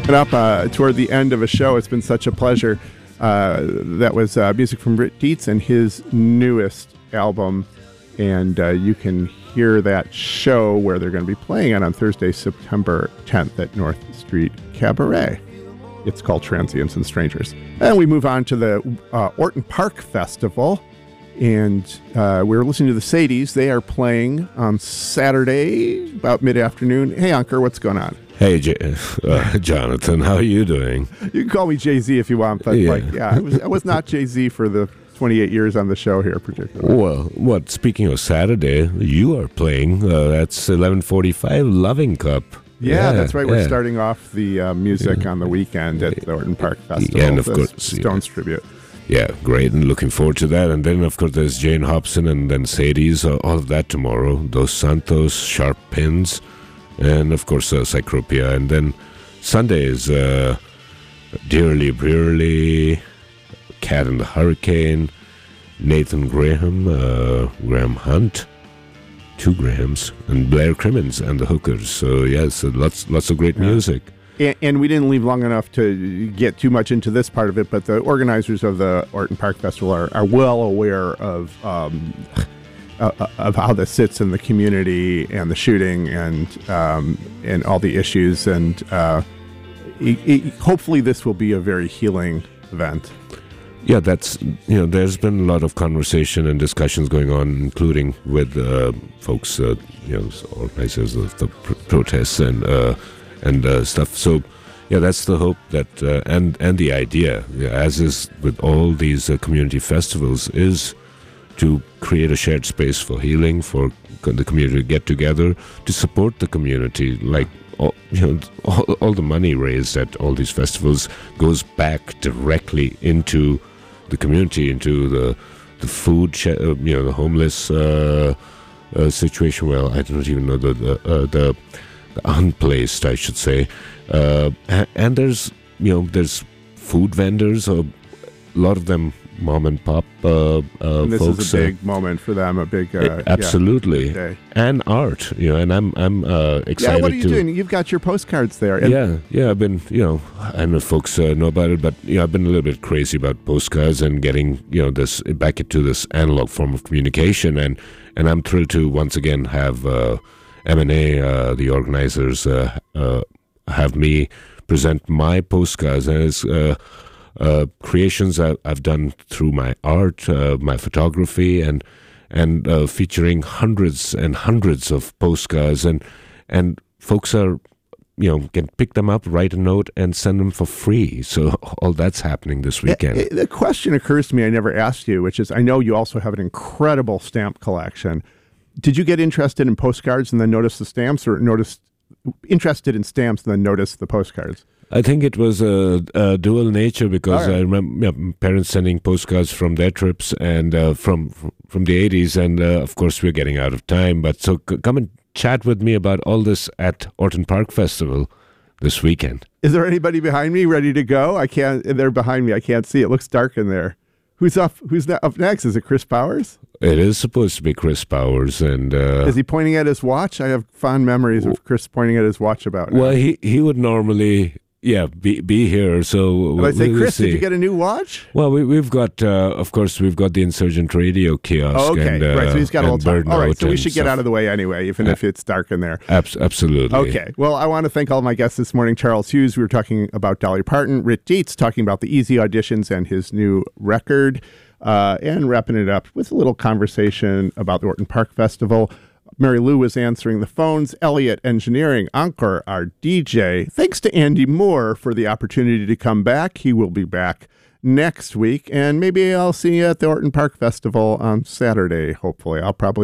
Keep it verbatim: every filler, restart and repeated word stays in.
Up uh, toward the end of a show. It's been such a pleasure. Uh, that was uh, music from Ritt Dietz and his newest album, and uh, you can hear that show where they're going to be playing it on Thursday, September tenth at North Street Cabaret. It's called Transients and Strangers. And we move on to the uh, Orton Park Festival, and uh, we're listening to the Sadies. They are playing on Saturday about mid-afternoon. Hey, Ankur, what's going on? Hey, J- uh, Jonathan, how are you doing? You can call me Jay-Z if you want, but yeah, like, yeah I, was, I was not Jay-Z for the twenty-eight years on the show here, particularly. Well, what? Speaking of Saturday, you are playing. Uh, that's eleven forty-five Loving Cup. Yeah, yeah that's right. Yeah. We're starting off the uh, music yeah. on the weekend at the Orton Park Festival. And of course, Stones yeah. tribute. Yeah, great, and looking forward to that. And then, of course, there's Jane Hobson and then Sadies, uh, all of that tomorrow. Dos Santos, Sharp Pins. And, of course, uh, Cycropia. And then Sunday is uh, Dearly Brearly, Cat and the Hurricane, Nathan Graham, uh, Graham Hunt, two Grahams, and Blair Crimmins and the Hookers. So, yes, uh, lots lots of great yeah. music. And, and we didn't leave long enough to get too much into this part of it, but the organizers of the Orton Park Festival are, are well aware of... Um, Uh, of how this sits in the community and the shooting and um, and all the issues, and uh, it, it, hopefully this will be a very healing event. Yeah, that's you know, there's been a lot of conversation and discussions going on, including with uh, folks, uh, you know, organizers of the pr- protests and uh, and uh, stuff. So, yeah, that's the hope that uh, and and the idea, as is with all these uh, community festivals, is to create a shared space for healing, for the community to get together, to support the community. Like, all, you know, all, all the money raised at all these festivals goes back directly into the community, into the the food, sh- uh, you know, the homeless uh, uh, situation. Well, I don't even know the the, uh, the, the unplaced, I should say. Uh, and, and there's you know there's food vendors, uh, a lot of them mom and pop uh, uh, and this folks. This is a big uh, moment for them, a big uh, absolutely, yeah, day. And art, you know. And I'm I'm uh, excited. Yeah, what are you to, doing? You've got your postcards there. And yeah, yeah. I've been, you know, I don't know if folks uh, know about it, but you know, I've been a little bit crazy about postcards and getting, you know, this back into this analog form of communication, and and I'm thrilled to once again have uh, M and A, uh, the organizers, uh, uh, have me present my postcards, and it's. Uh, Uh, creations I, I've done through my art, uh, my photography, and and uh, featuring hundreds and hundreds of postcards, and and folks are, you know, can pick them up, write a note, and send them for free. So all that's happening this weekend. It, it, the question occurs to me I never asked you, which is, I know you also have an incredible stamp collection. Did you get interested in postcards and then notice the stamps, or noticed interested in stamps and then notice the postcards? I think it was a, a dual nature, because right. I remember yeah, parents sending postcards from their trips and uh, from from the eighties, and uh, of course we're getting out of time. But so c- come and chat with me about all this at Orton Park Festival this weekend. Is there anybody behind me ready to go? I can't. They're behind me. I can't see. It looks dark in there. Who's up? Who's ne- up next? Is it Chris Powers? It is supposed to be Chris Powers, and uh, is he pointing at his watch? I have fond memories of Chris pointing at his watch about now. Well, he he would normally. Yeah, be be here. So and I say, we'll Chris, see. Did you get a new watch? Well, we we've got, uh, of course, we've got the Insurgent Radio kiosk. Oh, okay, and, uh, right. So he's got a little time. All right, so we should stuff. get out of the way anyway, even uh, if it's dark in there. Abs- absolutely. Okay. Well, I want to thank all my guests this morning. Charles Hughes, we were talking about Dolly Parton. Ritt Dietz, talking about the Easy Auditions and his new record, uh, and wrapping it up with a little conversation about the Orton Park Festival. Mary Lou was answering the phones. Elliot engineering. Ankur, our D J. Thanks to Andy Moore for the opportunity to come back. He will be back next week, and maybe I'll see you at the Orton Park Festival on Saturday, hopefully. I'll probably